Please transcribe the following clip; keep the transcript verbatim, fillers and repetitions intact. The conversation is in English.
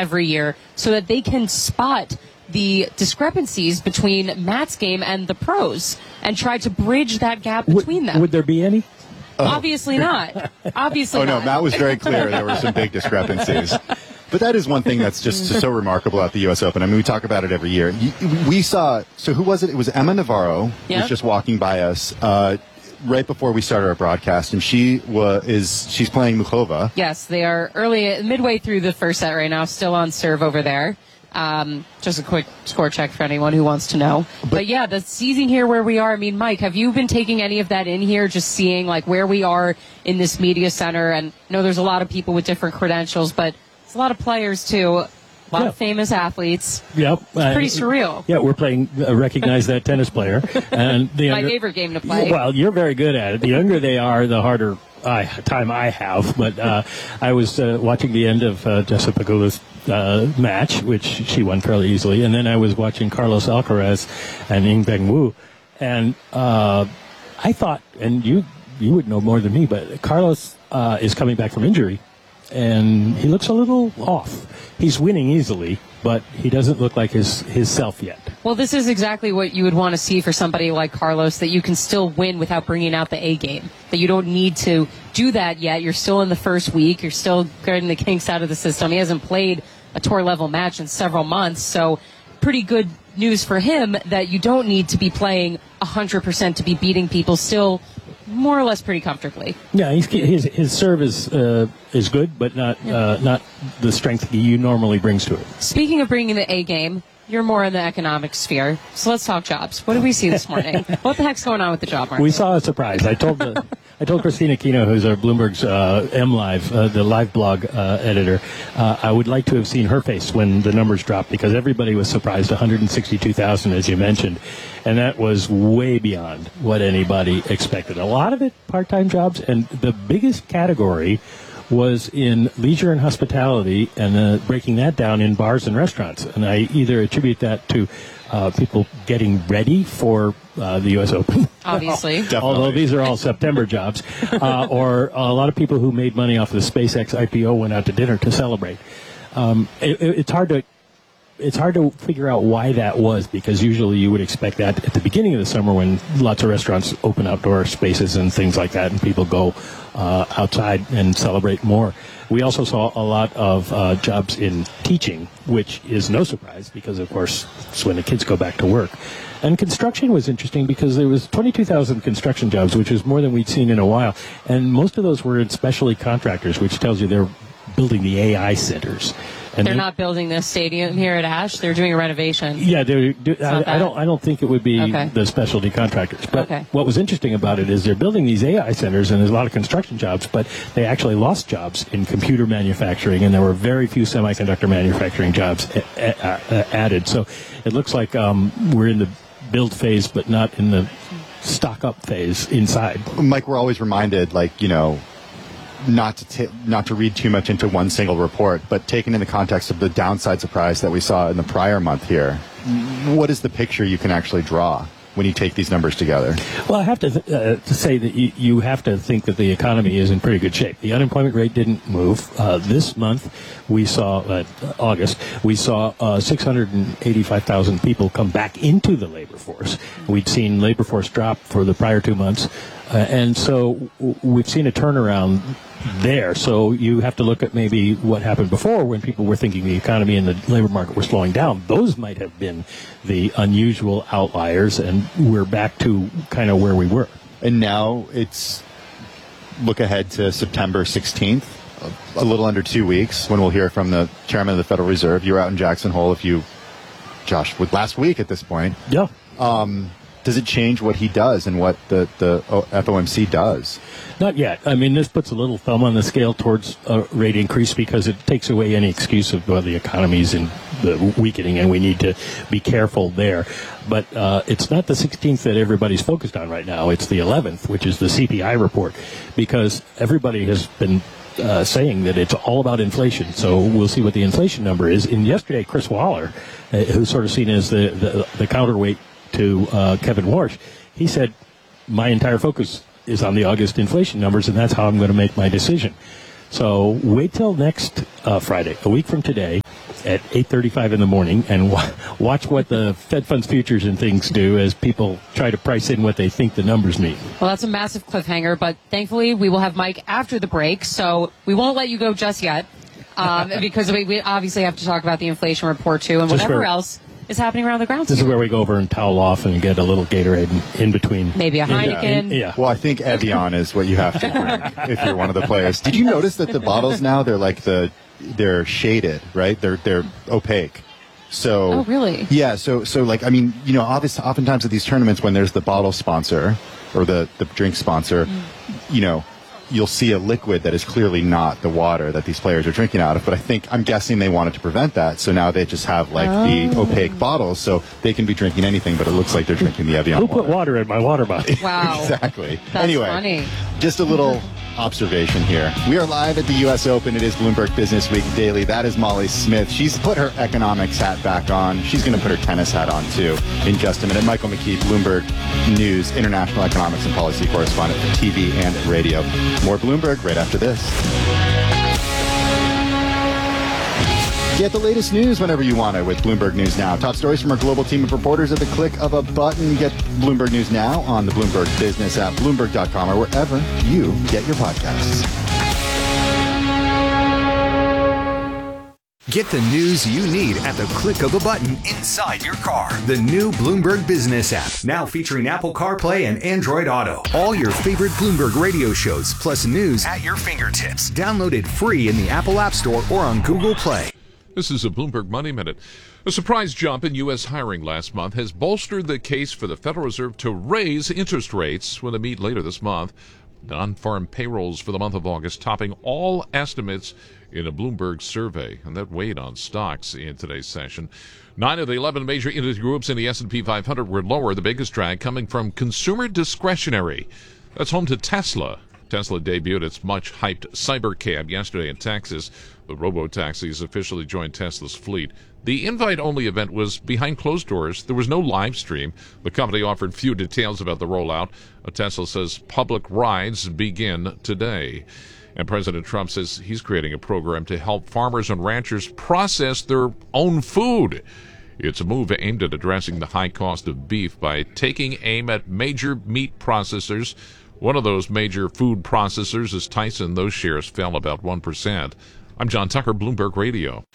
every year so that they can spot the discrepancies between Matt's game and the pros and try to bridge that gap between would, them. Would there be any? Oh. Obviously not. Obviously oh, not. Oh, no, Matt was very clear. There were some big discrepancies. But that is one thing that's just so remarkable about the U S Open. I mean, we talk about it every year. We saw, so who was it? It was Emma Navarro who yep. was just walking by us uh, right before we started our broadcast, and she was, is she's playing Muchova. Yes, they are early, midway through the first set right now, still on serve over there. Um, just a quick score check for anyone who wants to know. But, but yeah, the season here where we are, I mean, Mike, have you been taking any of that in here, just seeing like where we are in this media center? And I know there's a lot of people with different credentials, but it's a lot of players too, a lot yeah. of famous athletes. Yep. It's pretty uh, surreal. Yeah, we're playing uh, Recognize That Tennis Player. And the My younger, favorite game to play. Well, you're very good at it. The younger they are, the harder I, time I have. But uh, I was uh, watching the end of uh, Jessica Pegula's uh, match, which she won fairly easily, and then I was watching Carlos Alcaraz and Yingbing Wu, and uh, I thought, and you you would know more than me, but Carlos uh, is coming back from injury, and he looks a little off. He's winning easily, but he doesn't look like his, his self yet. Well, this is exactly what you would want to see for somebody like Carlos, that you can still win without bringing out the A game, that you don't need to do that yet. You're still in the first week. You're still getting the kinks out of the system. He hasn't played a tour-level match in several months, so pretty good news for him that you don't need to be playing one hundred percent to be beating people, still more or less pretty comfortably. Yeah, he's, his his serve is uh, is good, but not yeah. uh, not the strength he normally brings to it. Speaking of bringing the A game, you're more in the economic sphere, so let's talk jobs. What did we see this morning? What the heck's going on with the job market? We saw a surprise. I told the, I told Christina Kino, who's our Bloomberg's uh, M Live, uh, the live blog uh, editor, uh, I would like to have seen her face when the numbers dropped, because everybody was surprised. one hundred sixty-two thousand, as you mentioned, and that was way beyond what anybody expected. A lot of it part-time jobs, and the biggest category was in leisure and hospitality, and uh, breaking that down in bars and restaurants. And I either attribute that to uh, people getting ready for uh, the U S Open, obviously, although these are all September jobs, uh, or a lot of people who made money off the SpaceX I P O went out to dinner to celebrate. Um, it, it's hard to It's hard to figure out why that was, because usually you would expect that at the beginning of the summer when lots of restaurants open outdoor spaces and things like that, and people go uh, outside and celebrate more. We also saw a lot of uh, jobs in teaching, which is no surprise because, of course, it's when the kids go back to work. And construction was interesting because there was twenty-two thousand construction jobs, which is more than we'd seen in a while. And most of those were in specialty contractors, which tells you they're building the A I centers. And they're not building this stadium here at Ash. They're doing a renovation. Yeah, they're, do, I, I don't. I don't think it would be okay. the specialty contractors. But okay. what was interesting about it is they're building these A I centers, and there's a lot of construction jobs. But they actually lost jobs in computer manufacturing, and there were very few semiconductor manufacturing jobs a, a, a, added. So it looks like um, we're in the build phase, but not in the stock up phase inside. Mike, we're always reminded, like you know. Not to t- not to read too much into one single report, but taken in the context of the downside surprise that we saw in the prior month here, what is the picture you can actually draw when you take these numbers together? Well, I have to th- uh, to say that you, you have to think that the economy is in pretty good shape. The unemployment rate didn't move. Uh, this month, we saw, uh, August, we saw uh, six hundred eighty-five thousand people come back into the labor force. We'd seen labor force drop for the prior two months. Uh, and so w- we've seen a turnaround there. So you have to look at maybe what happened before when people were thinking the economy and the labor market were slowing down. Those might have been the unusual outliers, and we're back to kind of where we were. And now it's look ahead to September sixteenth, a little under two weeks, when we'll hear from the chairman of the Federal Reserve. You were out in Jackson Hole, if you, Josh, with last week at this point. Yeah. Um, Does it change what he does and what the, the F O M C does? Not yet. I mean, this puts a little thumb on the scale towards a rate increase because it takes away any excuse of well, the economy's in the weakening and we need to be careful there. But uh, it's not the sixteenth that everybody's focused on right now. It's the eleventh, which is the C P I report, because everybody has been uh, saying that it's all about inflation. So we'll see what the inflation number is. And yesterday, Chris Waller, uh, who's sort of seen as the, the, the counterweight to uh, Kevin Warsh, he said, my entire focus is on the August inflation numbers, and that's how I'm going to make my decision. So wait till next uh, Friday, a week from today, at eight thirty-five in the morning and wa- watch what the Fed funds futures and things do as people try to price in what they think the numbers mean. Well, that's a massive cliffhanger, but thankfully we will have Mike after the break, so we won't let you go just yet um, because we, we obviously have to talk about the inflation report too and Just whatever for- else is happening around the grounds. This is where we go over and towel off and get a little Gatorade in, in between. Maybe a Heineken. In- in- yeah. Well, I think Evian is what you have to drink if you're one of the players. Did you notice that the bottles now, they're like the, they're shaded, right? They're, they're opaque. So, Oh, really? Yeah. So, so like, I mean, you know, obviously, oftentimes at these tournaments, when there's the bottle sponsor or the, the drink sponsor, mm. you know, you'll see a liquid that is clearly not the water that these players are drinking out of. But I think, I'm guessing they wanted to prevent that. So now they just have like oh. the opaque bottles so they can be drinking anything, but it looks like they're drinking the Evian Who water. put water in my water bottle? Wow. Exactly. That's anyway, funny. Just a little observation here. We are live at the U S Open. It is Bloomberg Business Week Daily. That is Molly Smith. She's put her economics hat back on. She's going to put her tennis hat on, too, in just a minute. Michael McKee, Bloomberg News, international economics and policy correspondent for T V and radio. More Bloomberg right after this. Get the latest news whenever you want it with Bloomberg News Now. Top stories from our global team of reporters at the click of a button. Get Bloomberg News Now on the Bloomberg Business app, Bloomberg dot com, or wherever you get your podcasts. Get the news you need at the click of a button inside your car. The new Bloomberg Business app, now featuring Apple CarPlay and Android Auto. All your favorite Bloomberg radio shows, plus news at your fingertips. Download it free in the Apple App Store or on Google Play. This is a Bloomberg Money Minute. A surprise jump in U S hiring last month has bolstered the case for the Federal Reserve to raise interest rates when they meet later this month. Non-farm payrolls for the month of August topping all estimates in a Bloomberg survey, and that weighed on stocks in today's session. Nine of the eleven major industry groups in the S and P five hundred were lower, the biggest drag coming from consumer discretionary. That's home to Tesla. Tesla debuted its much-hyped Cybercab yesterday in Texas. The robo-taxis officially joined Tesla's fleet. The invite-only event was behind closed doors. There was no live stream. The company offered few details about the rollout. Tesla says public rides begin today. And President Trump says he's creating a program to help farmers and ranchers process their own food. It's a move aimed at addressing the high cost of beef by taking aim at major meat processors. One of those major food processors is Tyson. Those shares fell about one percent. I'm John Tucker, Bloomberg Radio.